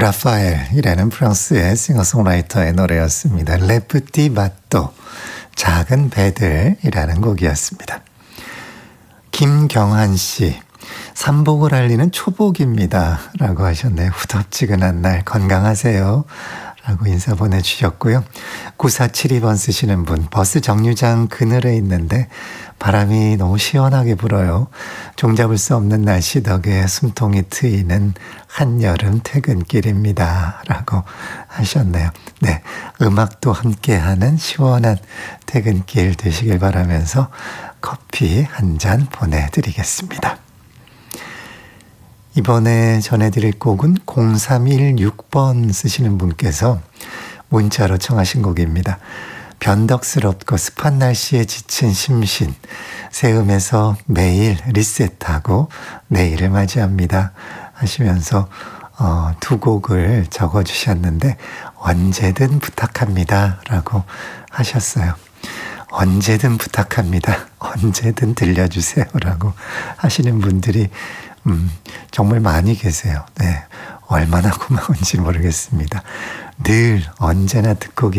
라파엘이라는 프랑스의 싱어송라이터의 노래였습니다. 레프티 바또, 작은 배들이라는 곡이었습니다. 김경한 씨, 삼복을 알리는 초복입니다 라고 하셨네요. 후덥지근한 날 건강하세요 라고 인사 보내주셨고요. 9472번 쓰시는 분, 버스 정류장 그늘에 있는데 바람이 너무 시원하게 불어요. 종잡을 수 없는 날씨 덕에 숨통이 트이는 한여름 퇴근길입니다 라고 하셨네요. 네, 음악도 함께하는 시원한 퇴근길 되시길 바라면서 커피 한 잔 보내드리겠습니다. 이번에 전해드릴 곡은 0316번 쓰시는 분께서 문자로 청하신 곡입니다. 변덕스럽고 습한 날씨에 지친 심신, 새음에서 매일 리셋하고 내일을 맞이합니다 하시면서 두 곡을 적어주셨는데 언제든 부탁합니다 라고 하셨어요. 언제든 부탁합니다. 언제든 들려주세요 라고 하시는 분들이 정말 많이 계세요. 네, 얼마나 고마운지 모르겠습니다. 늘 언제나 듣고